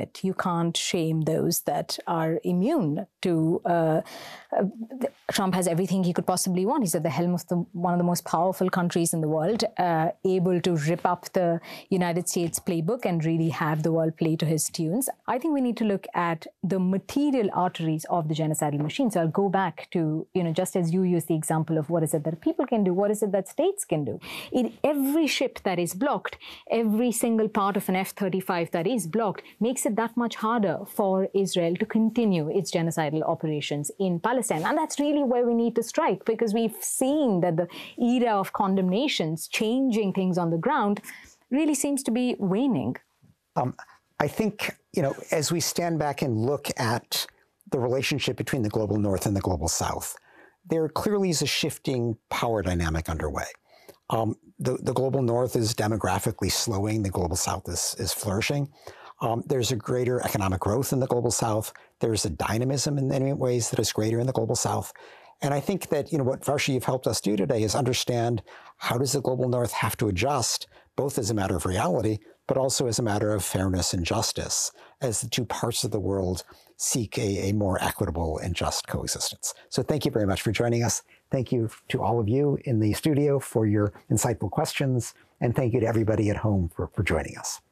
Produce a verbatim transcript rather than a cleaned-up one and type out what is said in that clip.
it. You can't shame those that are immune to. Uh, uh, Trump has everything he could possibly want. He's at the helm of the, one of the most powerful countries in the world, uh, able to rip up the United States playbook and really have the world play to his tunes. I think we need to look at the material arteries of the genocidal machine. So I'll go back to, you know, just as you use the example of what is it that people can do, what is it that states can do. In every ship that is blocked, every single part of an F thirty-five that is blocked makes it that much harder for Israel to continue its genocidal operations in Palestine. And that's really where we need to strike, because we've seen that the era of condemnations, changing things on the ground, really seems to be waning. Um, I think, you know, as we stand back and look at the relationship between the global north and the global south, there clearly is a shifting power dynamic underway. Um, the, the global north is demographically slowing. The global south is, is flourishing. Um, there's a greater economic growth in the global south. There's a dynamism in many ways that is greater in the global south. And I think that, you know, what Varshit, you've helped us do today is understand how does the global north have to adjust, both as a matter of reality, but also as a matter of fairness and justice, as the two parts of the world seek a, a more equitable and just coexistence. So thank you very much for joining us. Thank you to all of you in the studio for your insightful questions, and thank you to everybody at home for, for joining us.